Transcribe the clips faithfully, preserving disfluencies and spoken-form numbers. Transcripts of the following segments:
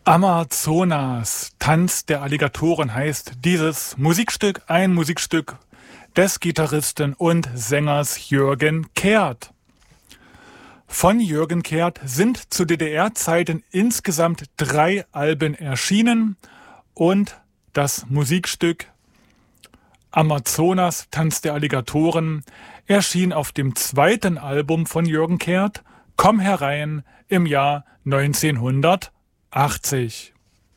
Amazonas, Tanz der Alligatoren heißt dieses Musikstück, ein Musikstück des Gitarristen und Sängers Jürgen Kert. Von Jürgen Kert sind zu D D R-Zeiten insgesamt drei Alben erschienen und das Musikstück Amazonas, Tanz der Alligatoren erschien auf dem zweiten Album von Jürgen Kert, Komm herein, im Jahr neunzehnhundertachtzig.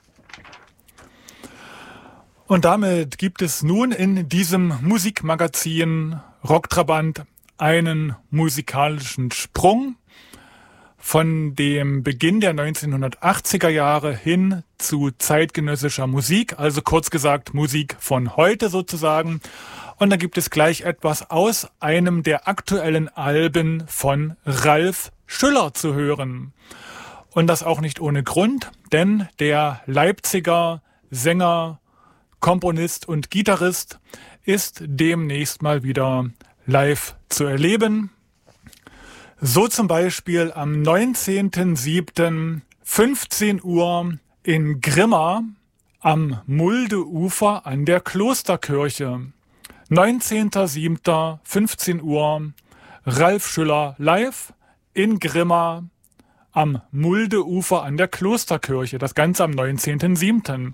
Und damit gibt es nun in diesem Musikmagazin Rocktrabant einen musikalischen Sprung von dem Beginn der neunzehnhundertachtziger Jahre hin zu zeitgenössischer Musik, also kurz gesagt Musik von heute sozusagen. Und da gibt es gleich etwas aus einem der aktuellen Alben von Ralf Schüller zu hören. Und das auch nicht ohne Grund, denn der Leipziger Sänger, Komponist und Gitarrist ist demnächst mal wieder live zu erleben. So zum Beispiel am neunzehnten siebten fünfzehn Uhr in Grimma am Muldeufer an der Klosterkirche. neunzehnten siebten fünfzehn Uhr Ralf Schüller live in Grimma am Muldeufer an der Klosterkirche. Das Ganze am neunzehnten siebten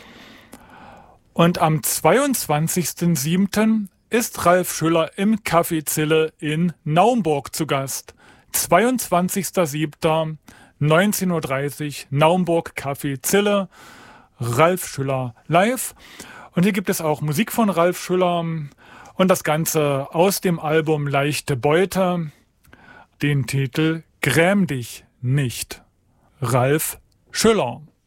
Und am zweiundzwanzigsten siebten ist Ralf Schüller im Café Zille in Naumburg zu Gast. zweiundzwanzigsten siebten neunzehn Uhr dreißig Naumburg Café Zille, Ralf Schüller live. Und hier gibt es auch Musik von Ralf Schüller und das Ganze aus dem Album Leichte Beute, den Titel Gräm dich nicht. Ralf Schüller.